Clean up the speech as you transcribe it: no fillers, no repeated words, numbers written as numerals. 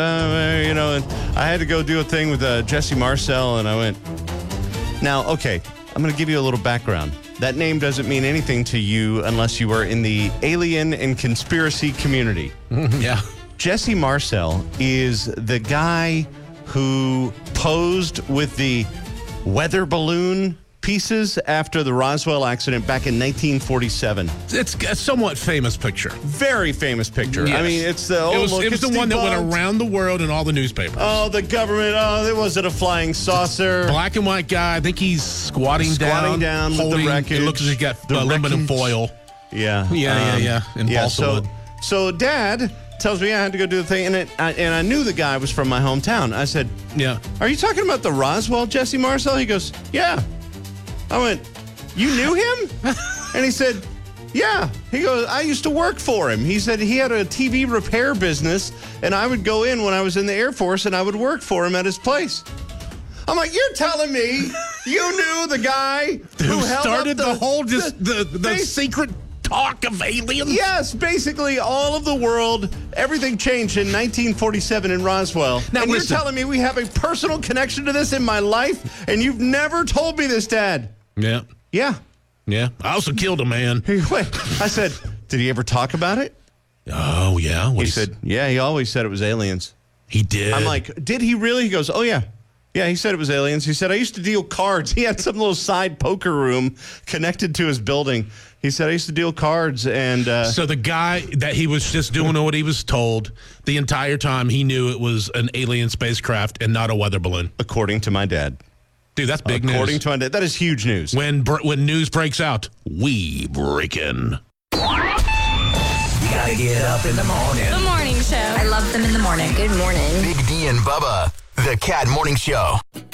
And I had to go do a thing with Jesse Marcel, and I went, now, okay, I'm going to give you a little background. That name doesn't mean anything to you unless you are in the alien and conspiracy community. Yeah. Jesse Marcel is the guy who posed with the weather balloon pieces after the Roswell accident back in 1947. It's a somewhat famous picture. Very famous picture. Yes. I mean, it's the it was the one that went around the world in all the newspapers. Oh, the government. Oh, it was it a flying saucer? Black and white guy. I think he's squatting down with the wreckage. It looks as if he's got aluminum foil. Yeah. Yeah. And balsa wood. So Dad tells me I had to go do the thing, and I knew the guy was from my hometown. I said, yeah. Are you talking about the Roswell, Jesse Marcel? He goes, yeah. I went, you knew him? And he said, yeah. He goes, I used to work for him. He said he had a TV repair business, and I would go in when I was in the Air Force, and I would work for him at his place. I'm like, you're telling me you knew the guy who started the whole the secret talk of aliens? Yes, basically all of the world, everything changed in 1947 in Roswell. Now, and listen, you're telling me we have a personal connection to this in my life, and you've never told me this, Dad. Yeah. Yeah. Yeah. I also killed a man. Wait, I said, did he ever talk about it? Oh, yeah. He said, yeah, he always said it was aliens. He did. I'm like, did he really? He goes, oh, yeah. Yeah, he said it was aliens. He said, I used to deal cards. He had some little side poker room connected to his building. He said, I used to deal cards. And so the guy that he was just doing what he was told the entire time, he knew it was an alien spacecraft and not a weather balloon. According to my dad. Dude, that's big news. According to my dad. That is huge news. When news breaks out, we break in. You gotta get up in the morning. The morning show. I love them in the morning. Good morning. Big D and Bubba, the Cat Morning Show.